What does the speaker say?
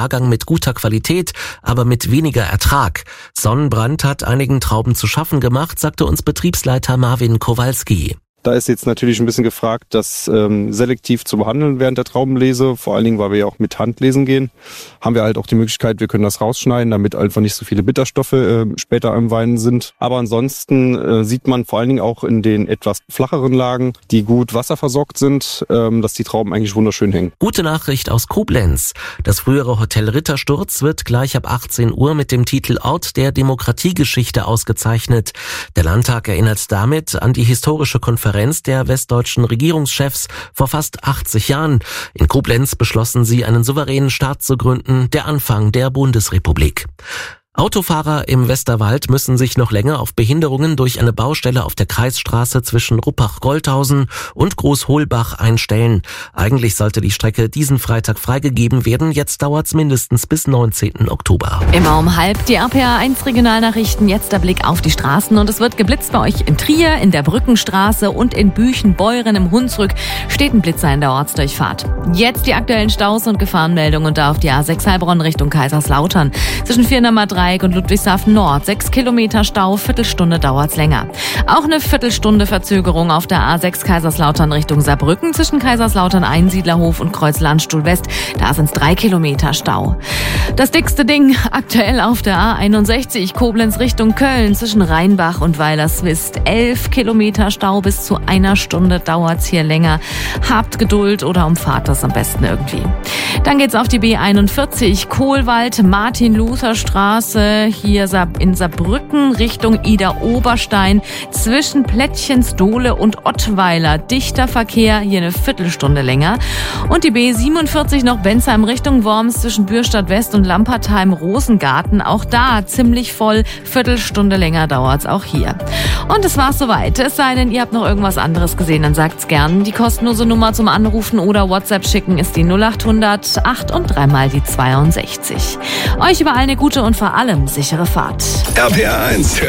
Jahrgang mit guter Qualität, aber mit weniger Ertrag. Sonnenbrand hat einigen Trauben zu schaffen gemacht, sagte uns Betriebsleiter Marvin Kowalski. Da ist jetzt natürlich ein bisschen gefragt, das selektiv zu behandeln während der Traubenlese, vor allen Dingen, weil wir ja auch mit Hand lesen gehen, haben wir halt auch die Möglichkeit, wir können das rausschneiden, damit einfach nicht so viele Bitterstoffe später im Wein sind. Aber ansonsten sieht man vor allen Dingen auch in den etwas flacheren Lagen, die gut wasserversorgt sind, dass die Trauben eigentlich wunderschön hängen. Gute Nachricht aus Koblenz. Das frühere Hotel Rittersturz wird gleich ab 18 Uhr mit dem Titel Ort der Demokratiegeschichte ausgezeichnet. Der Landtag erinnert damit an die historische Konferenz der westdeutschen Regierungschefs vor fast 80 Jahren. In Koblenz beschlossen sie, einen souveränen Staat zu gründen, der Anfang der Bundesrepublik. Autofahrer im Westerwald müssen sich noch länger auf Behinderungen durch eine Baustelle auf der Kreisstraße zwischen Ruppach-Goldhausen und Großholbach einstellen. Eigentlich sollte die Strecke diesen Freitag freigegeben werden, jetzt dauert's mindestens bis 19. Oktober. Immer um 12:30 die RPA1 Regionalnachrichten, jetzt der Blick auf die Straßen und es wird geblitzt bei euch in Trier, in der Brückenstraße und in Büchen-Beuren im Hunsrück steht ein Blitzer in der Ortsdurchfahrt. Jetzt die aktuellen Staus und Gefahrenmeldungen und da auf die A6 Heilbronn Richtung Kaiserslautern. Zwischen Viernamer Dreieck und Ludwigshafen Nord. 6 Kilometer Stau, Viertelstunde dauert's länger. Auch eine Viertelstunde Verzögerung auf der A6 Kaiserslautern Richtung Saarbrücken zwischen Kaiserslautern Einsiedlerhof und Kreuz-Landstuhl West. Da sind's 3 Kilometer Stau. Das dickste Ding aktuell auf der A61 Koblenz Richtung Köln zwischen Rheinbach und Weilerswist. 11 Kilometer Stau, bis zu 1 Stunde dauert's hier länger. Habt Geduld oder umfahrt das am besten irgendwie. Dann geht's auf die B41 Kohlwald, Martin-Luther-Straße, hier in Saarbrücken Richtung Ida-Oberstein zwischen Plättchensdohle und Ottweiler. Dichter Verkehr, hier eine Viertelstunde länger. Und die B47 noch Bensheim Richtung Worms zwischen Bürstadt West und Lampertheim-Rosengarten. Auch da ziemlich voll, Viertelstunde länger dauert's auch hier. Und es war's soweit. Es sei denn, ihr habt noch irgendwas anderes gesehen, dann sagt's gern. Die kostenlose Nummer zum Anrufen oder WhatsApp schicken ist die 0800 8 und 3 mal die 62. Euch überall eine gute und vor allem sichere Fahrt. RPA1